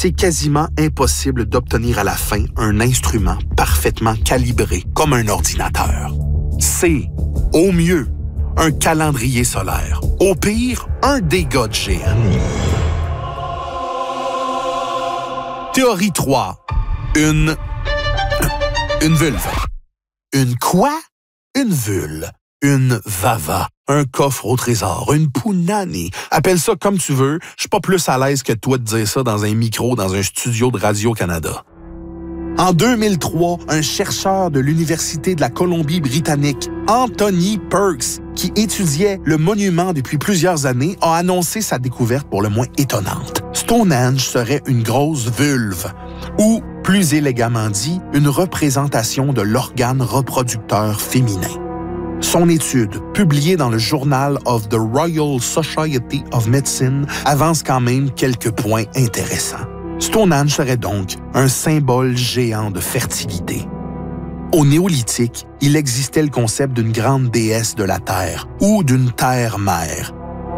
c'est quasiment impossible d'obtenir à la fin un instrument parfaitement calibré comme un ordinateur. C'est, au mieux, un calendrier solaire. Au pire, un dégât de géant. Théorie 3. Une vulve. Une quoi? Une vulve. Une vava. Un coffre au trésor. Une punani. Appelle ça comme tu veux. Je suis pas plus à l'aise que toi de dire ça dans un micro dans un studio de Radio-Canada. En 2003, un chercheur de l'Université de la Colombie-Britannique, Anthony Perks, qui étudiait le monument depuis plusieurs années, a annoncé sa découverte pour le moins étonnante. Stonehenge serait une grosse vulve, ou, plus élégamment dit, une représentation de l'organe reproducteur féminin. Son étude, publiée dans le Journal of the Royal Society of Medicine, avance quand même quelques points intéressants. Stonehenge serait donc un symbole géant de fertilité. Au Néolithique, il existait le concept d'une grande déesse de la terre ou d'une terre-mère.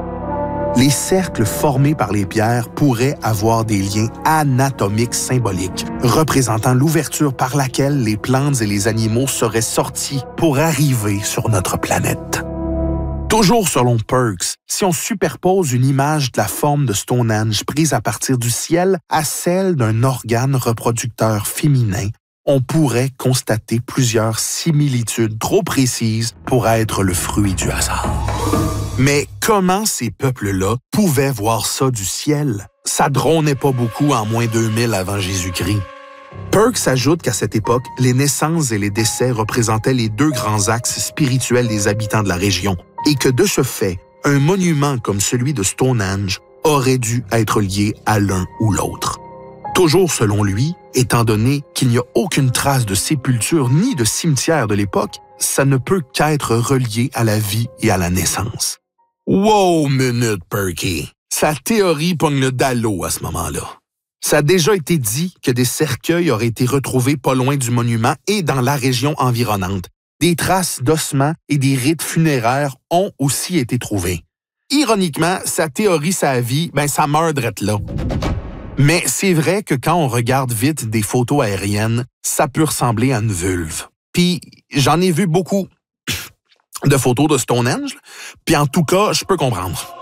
Les cercles formés par les pierres pourraient avoir des liens anatomiques symboliques, représentant l'ouverture par laquelle les plantes et les animaux seraient sortis pour arriver sur notre planète. Toujours selon Perks, si on superpose une image de la forme de Stonehenge prise à partir du ciel à celle d'un organe reproducteur féminin, on pourrait constater plusieurs similitudes trop précises pour être le fruit du hasard. Mais comment ces peuples-là pouvaient voir ça du ciel? Ça drônait pas beaucoup en moins 2000 avant Jésus-Christ. Perks ajoute qu'à cette époque, les naissances et les décès représentaient les deux grands axes spirituels des habitants de la région et que de ce fait, un monument comme celui de Stonehenge aurait dû être lié à l'un ou l'autre. Toujours selon lui, étant donné qu'il n'y a aucune trace de sépulture ni de cimetière de l'époque, ça ne peut qu'être relié à la vie et à la naissance. Wow, minute, Perky! Sa théorie pogne le dallo à ce moment-là. Ça a déjà été dit que des cercueils auraient été retrouvés pas loin du monument et dans la région environnante. Des traces d'ossements et des rites funéraires ont aussi été trouvés. Ironiquement, sa théorie, sa vie, ça meurt drette là. Mais c'est vrai que quand on regarde vite des photos aériennes, ça peut ressembler à une vulve. Puis j'en ai vu beaucoup de photos de Stonehenge, puis en tout cas, je peux comprendre.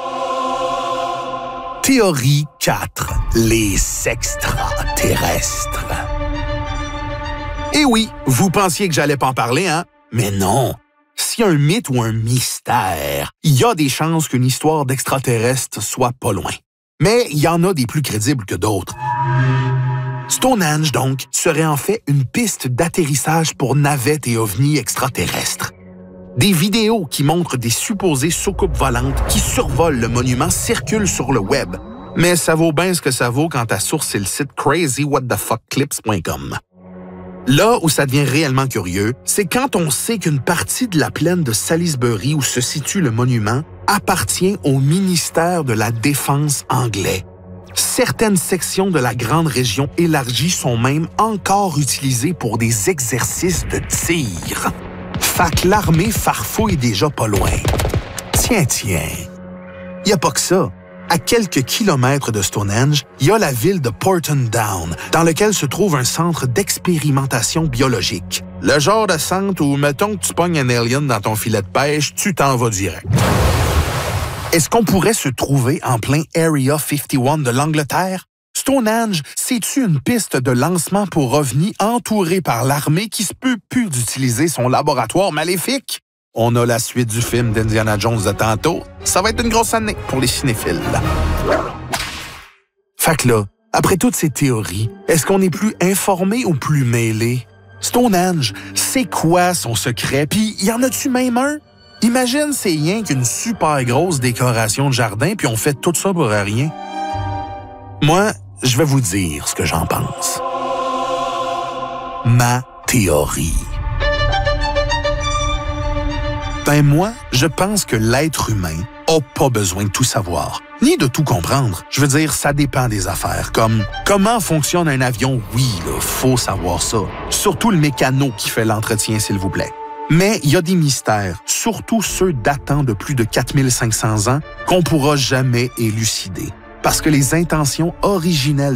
Théorie 4. Les extraterrestres. Eh oui, vous pensiez que j'allais pas en parler, hein? Mais non. S'il y a un mythe ou un mystère, il y a des chances qu'une histoire d'extraterrestres soit pas loin. Mais il y en a des plus crédibles que d'autres. Stonehenge, donc, serait en fait une piste d'atterrissage pour navettes et ovnis extraterrestres. Des vidéos qui montrent des supposées soucoupes volantes qui survolent le monument circulent sur le web. Mais ça vaut bien ce que ça vaut quand ta source c'est le site crazywhatthefuckclips.com. Là où ça devient réellement curieux, c'est quand on sait qu'une partie de la plaine de Salisbury où se situe le monument appartient au ministère de la Défense anglais. Certaines sections de la grande région élargie sont même encore utilisées pour des exercices de tir. Fait que l'armée farfouille déjà pas loin. Tiens. Y a pas que ça. À quelques kilomètres de Stonehenge, il y a la ville de Porton Down, dans lequel se trouve un centre d'expérimentation biologique. Le genre de centre où, mettons que tu pognes un alien dans ton filet de pêche, tu t'en vas direct. Est-ce qu'on pourrait se trouver en plein Area 51 de l'Angleterre? Stonehenge, c'est-tu une piste de lancement pour ovnis entourée par l'armée qui se peut plus d'utiliser son laboratoire maléfique? On a la suite du film d'Indiana Jones de tantôt. Ça va être une grosse année pour les cinéphiles. Fait que là, après toutes ces théories, est-ce qu'on est plus informé ou plus mêlé? Stonehenge, c'est quoi son secret? Puis y en a-tu même un? Imagine c'est rien qu'une super grosse décoration de jardin puis on fait tout ça pour rien. Moi, je vais vous dire ce que j'en pense. Ma théorie. Moi, je pense que l'être humain n'a pas besoin de tout savoir, ni de tout comprendre. Je veux dire, ça dépend des affaires, comme comment fonctionne un avion, oui, faut savoir ça. Surtout le mécano qui fait l'entretien, s'il vous plaît. Mais il y a des mystères, surtout ceux datant de plus de 4500 ans, qu'on pourra jamais élucider. Parce que les intentions originelles